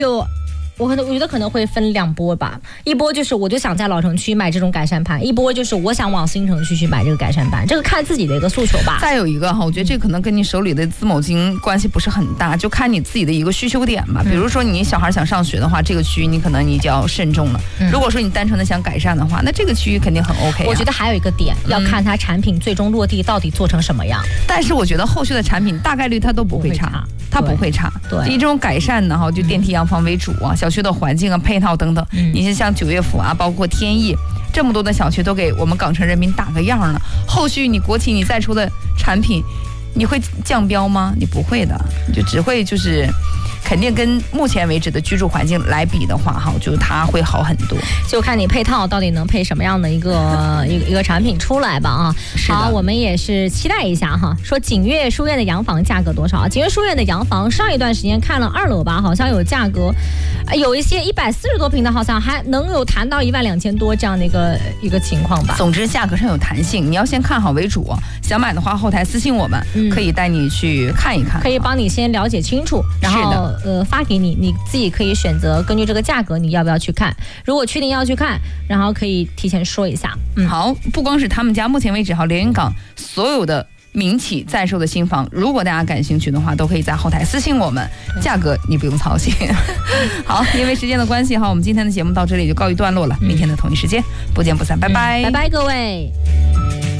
我觉得可能会分2波吧，一波就是我就想在老城区买这种改善盘，一波就是我想往新城区去买这个改善盘，这个看自己的一个诉求吧。 再有一个哈，我觉得这可能跟你手里的资某金关系不是很大，就看你自己的一个需求点吧。比如说你小孩想上学的话，这个区域你可能你就要慎重了。如果说你单纯的想改善的话，那这个区域肯定很 OK。 我觉得还有一个点要看它产品最终落地到底做成什么样。 但是我觉得后续的产品大概率它都不会差。它不会差， 对， 以这种改善呢，哈，就电梯洋房为主啊，小区的环境啊、配套等等，你是像9月府啊，包括天意这么多的小区都给我们港城人民打个样了。后续你国企你再出的产品，你会降标吗？你不会的，你就只会就是肯定跟目前为止的居住环境来比的话，哈，就它会好很多。 就看你配套到底能配什么样的一个产品出来吧啊。好，我们也是期待一下哈。说景悦书院的洋房价格多少？景悦书院的洋房上一段时间看了2楼吧，好像有价格，有一些140多平的，好像还能有谈到12000多这样的一个情况吧。 总之价格上有弹性，你要先看好为主。想买的话，后台私信我们，可以带你去看一看， 可以帮你先了解清楚，然后发给你，你自己可以选择根据这个价格你要不要去看。如果确定要去看，然后可以提前说一下。 好，不光是他们家，目前为止连云港所有的民企在售的新房，如果大家感兴趣的话，都可以在后台私信我们，价格你不用操心。好，因为时间的关系哈，我们今天的节目到这里就告一段落了，明天的同一时间不见不散，拜拜， 拜拜各位。